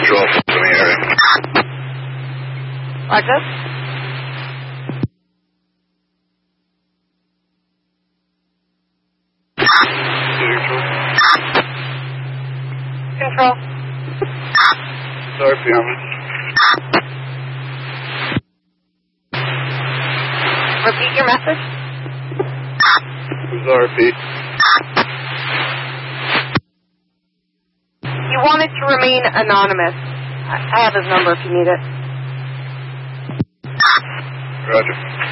Control from the area. Roger. Control. Sorry, Fiona. Repeat your message. Who's RP? You want it to remain anonymous. I have his number if you need it. Roger.